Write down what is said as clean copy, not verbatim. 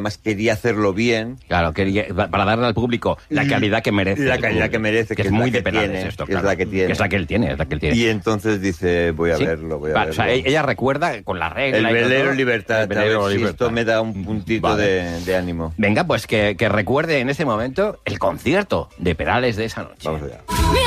además quería hacerlo bien. Claro, para darle al público la calidad que merece. La calidad que merece, que es muy de Perales esto, claro. Es la que tiene. Es la que él tiene, es la que él tiene. Y entonces dice, voy a verlo. O sea, ella recuerda con la regla. El velero libertad. El velero libertad. Esto me da un puntito de ánimo. Venga, pues que recuerde en ese momento el concierto de Perales de esa noche. Vamos allá.